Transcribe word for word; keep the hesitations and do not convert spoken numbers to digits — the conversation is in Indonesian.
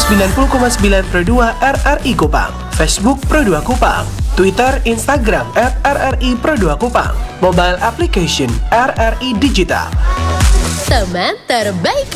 sembilan puluh koma sembilan Pro dua R R I Kupang, Facebook Pro dua Kupang, Twitter, Instagram at R R I Pro dua Kupang, mobile application R R I Digital. Teman terbaik